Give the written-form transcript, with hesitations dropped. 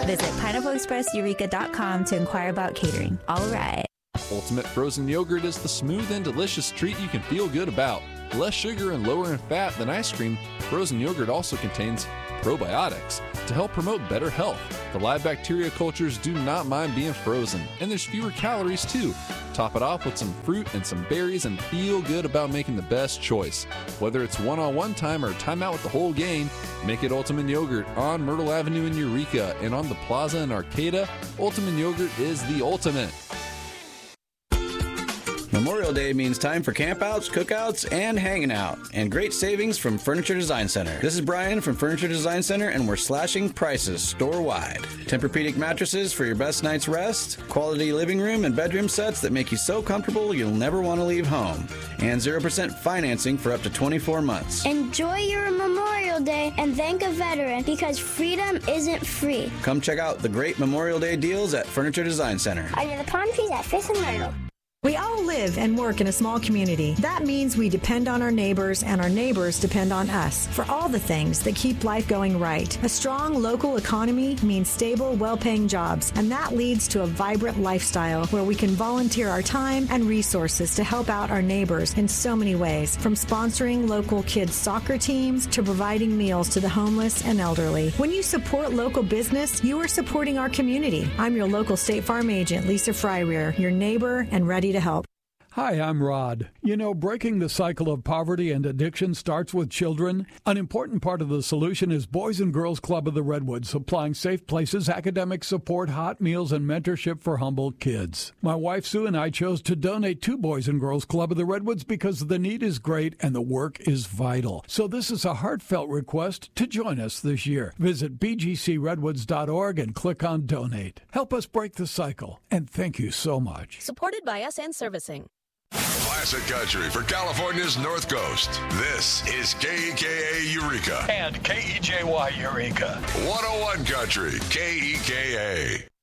Visit pineappleexpresseureka.com to inquire about catering. All right. Ultimate Frozen Yogurt is the smooth and delicious treat you can feel good about. Less sugar and lower in fat than ice cream, frozen yogurt also contains probiotics to help promote better health. The live bacteria cultures do not mind being frozen, and there's fewer calories too. Top it off with some fruit and some berries and feel good about making the best choice. Whether it's one-on-one time or time out with the whole gang, make it Ultimate Yogurt on Myrtle Avenue in Eureka and on the Plaza in Arcata. Ultimate Yogurt is the ultimate. Memorial Day means time for campouts, cookouts, and hanging out, and great savings from Furniture Design Center. This is Brian from Furniture Design Center, and we're slashing prices store-wide. Tempur-Pedic mattresses for your best night's rest, quality living room and bedroom sets that make you so comfortable you'll never want to leave home, and 0% financing for up to 24 months. Enjoy your Memorial Day and thank a veteran, because freedom isn't free. Come check out the great Memorial Day deals at Furniture Design Center. Under the palm trees at Fifth and Myrtle. We all live and work in a small community. That means we depend on our neighbors, and our neighbors depend on us for all the things that keep life going right. A strong local economy means stable, well-paying jobs, and that leads to a vibrant lifestyle where we can volunteer our time and resources to help out our neighbors in so many ways, from sponsoring local kids' soccer teams to providing meals to the homeless and elderly. When you support local business, you are supporting our community. I'm your local State Farm agent, Lisa Fryrear, your neighbor and ready to help. Hi, I'm Rod. You know, breaking the cycle of poverty and addiction starts with children. An important part of the solution is Boys and Girls Club of the Redwoods, supplying safe places, academic support, hot meals, and mentorship for humble kids. My wife Sue and I chose to donate to Boys and Girls Club of the Redwoods because the need is great and the work is vital. So this is a heartfelt request to join us this year. Visit bgcredwoods.org and click on Donate. Help us break the cycle, and thank you so much. Supported by SN Servicing. Classic country for California's North Coast. This is KEKA Eureka. And KEJY Eureka. 101 Country, KEKA.